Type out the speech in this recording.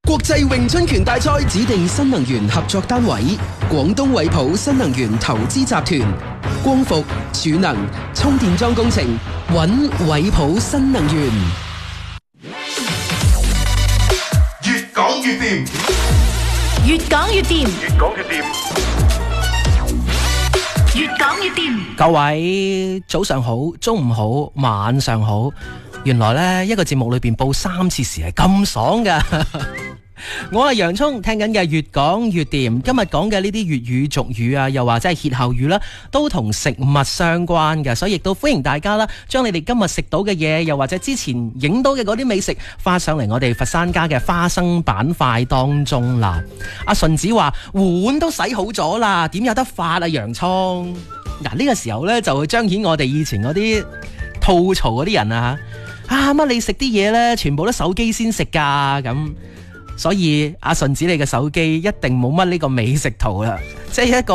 國際詠春拳大賽指定新能源合作單位，廣東惠普新能源投資集團，光伏、儲能、充電樁工程，揾惠普新能源。 越講越掂， 越講越掂， 越講越掂， 越講越掂。 各位早上好，中午好，晚上好。原來呢一個節目裏邊報3次時係咁爽噶。我係洋蔥，聽緊嘅越講越掂。今日講嘅呢啲粵語俗語啊，又或者係歇後語啦，都同食物相關嘅，所以亦都歡迎大家啦，將你哋今日食到嘅嘢，又或者之前影到嘅嗰啲美食，發上嚟我哋佛山家嘅花生板塊當中啦。阿順子話碗都洗好咗啦，點有得發啊洋蔥？嗱，呢個時候呢，就會彰顯我哋以前嗰啲吐槽嗰啲人啊乜你食啲嘢呢，全部都手機先食噶咁。所以阿順子你嘅手機一定冇乜呢個美食圖啦，即係一個